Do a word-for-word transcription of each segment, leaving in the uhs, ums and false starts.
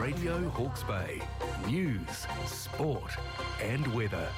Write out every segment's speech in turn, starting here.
Radio Hawke's Bay. News, sport and weather.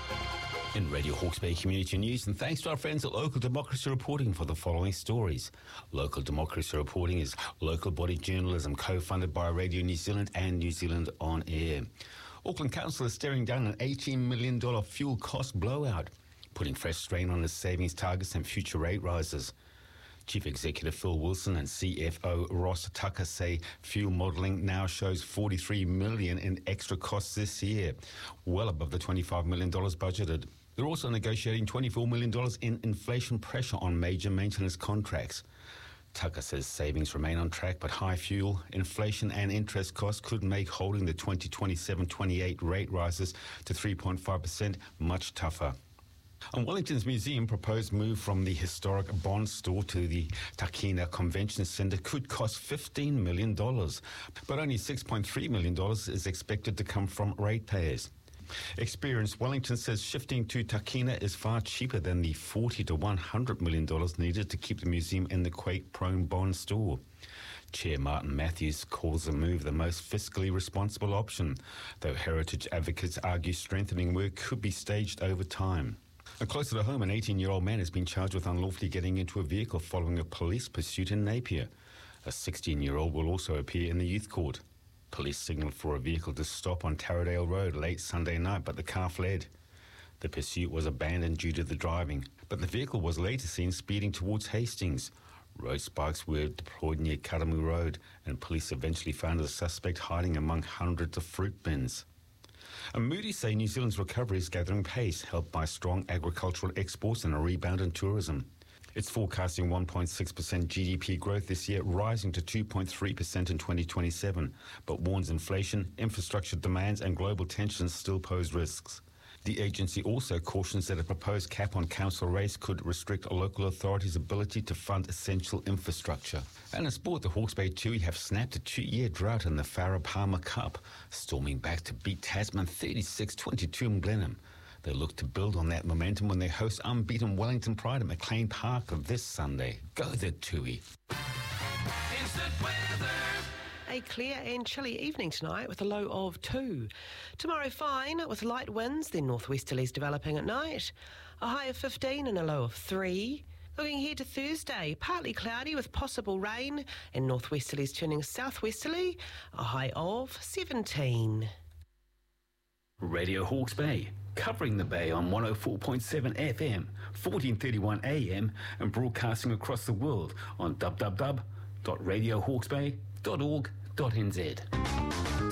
In Radio Hawke's Bay Community News, and thanks to our friends at Local Democracy Reporting for the following stories. Local Democracy Reporting is local body journalism co-funded by Radio New Zealand and New Zealand On Air. Auckland Council is staring down an eighteen million dollars fuel cost blowout, putting fresh strain on its savings targets and future rate rises. Chief Executive Phil Wilson and C F O Ross Tucker say fuel modelling now shows forty-three million dollars in extra costs this year, well above the twenty-five million dollars budgeted. They're also negotiating twenty-four million dollars in inflation pressure on major maintenance contracts. Tucker says savings remain on track, but high fuel, inflation and interest costs could make holding the twenty twenty-seven twenty-eight rate rises to three point five percent much tougher. And Wellington's museum proposed move from the historic Bond store to the Takina Convention Centre could cost fifteen million dollars, but only six point three million dollars is expected to come from ratepayers. Experienced Wellington says shifting to Takina is far cheaper than the forty to one hundred million dollars needed to keep the museum in the quake-prone Bond store. Chair Martin Matthews calls the move the most fiscally responsible option, though heritage advocates argue strengthening work could be staged over time. And closer to home, an eighteen-year-old man has been charged with unlawfully getting into a vehicle following a police pursuit in Napier. A sixteen-year-old will also appear in the youth court. Police signalled for a vehicle to stop on Taradale Road late Sunday night, but the car fled. The pursuit was abandoned due to the driving, but the vehicle was later seen speeding towards Hastings. Road spikes were deployed near Karamu Road, and police eventually found the suspect hiding among hundreds of fruit bins. And Moody's say New Zealand's recovery is gathering pace, helped by strong agricultural exports and a rebound in tourism. It's forecasting one point six percent G D P growth this year, rising to two point three percent in twenty twenty-seven, but warns inflation, infrastructure demands and global tensions still pose risks. The agency also cautions that a proposed cap on council rates could restrict local authorities' ability to fund essential infrastructure. And in sport, the Hawke's Bay Tui have snapped a two-year drought in the Farah Palmer Cup, storming back to beat Tasman thirty-six twenty-two in Blenheim. They look to build on that momentum when they host unbeaten Wellington Pride at McLean Park this Sunday. Go the Tui. Instant weather. A clear and chilly evening tonight with a low of two. Tomorrow fine with light winds, then northwesterlies developing at night. A high of fifteen and a low of three. Looking ahead to Thursday, partly cloudy with possible rain and northwesterlies turning southwesterly. A high of seventeen. Radio Hawke's Bay, covering the Bay on one oh four point seven F M, fourteen thirty-one A M and broadcasting across the world on w w w dot radio hawke's bay dot org dot n z.